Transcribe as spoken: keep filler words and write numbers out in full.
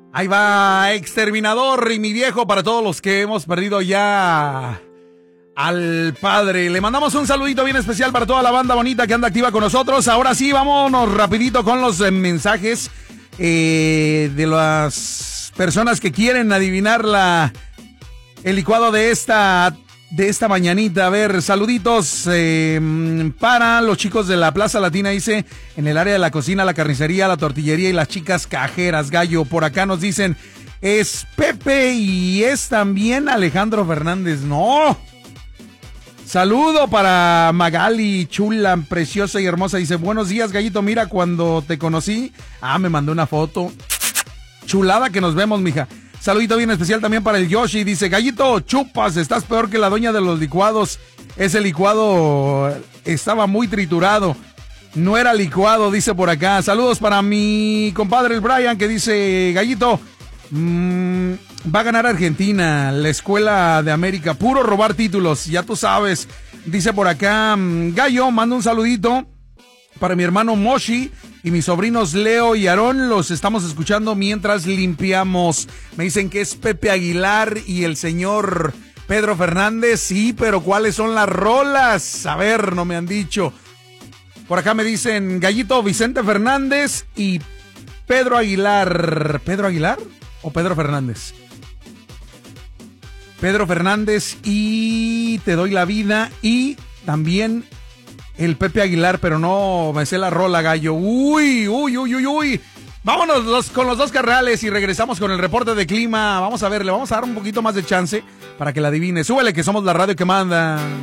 Ahí va, Exterminador y mi viejo para todos los que hemos perdido ya al padre. Le mandamos un saludito bien especial para toda la banda bonita que anda activa con nosotros. Ahora sí, vámonos rapidito con los eh, mensajes eh, de las personas que quieren adivinar la, el licuado de esta, de esta mañanita. A ver, saluditos eh, para los chicos de la Plaza Latina, dice, en el área de la cocina, la carnicería, la tortillería y las chicas cajeras, Gallo. Por acá nos dicen, es Pepe y es también Alejandro Fernández. ¡No! Saludo para Magali, chula, preciosa y hermosa. Dice, buenos días, Gallito, mira, cuando te conocí, ah, me mandó una foto. Chulada que nos vemos, mija. Saludito bien especial también para el Yoshi. Dice, Gallito, chupas, estás peor que la doña de los licuados. Ese licuado estaba muy triturado. No era licuado, dice por acá. Saludos para mi compadre el Brian, que dice, Gallito, mmm, va a ganar Argentina, la escuela de América, puro robar títulos, ya tú sabes. Dice por acá, Gallo, mando un saludito para mi hermano Moshi y mis sobrinos Leo y Aarón, los estamos escuchando mientras limpiamos. Me dicen que es Pepe Aguilar y el señor Pedro Fernández. Sí, pero ¿cuáles son las rolas? A ver, no me han dicho. Por acá me dicen Gallito, Vicente Fernández y Pedro Aguilar. ¿Pedro Aguilar o Pedro Fernández? Pedro Fernández y Te doy la vida y también el Pepe Aguilar, pero no me sé la rola, Gallo. Uy, uy, uy, uy, uy. Vámonos los, con los dos carnales y regresamos con el reporte de clima. Vamos a ver, le vamos a dar un poquito más de chance para que la adivine. Súbele que somos la radio que manda.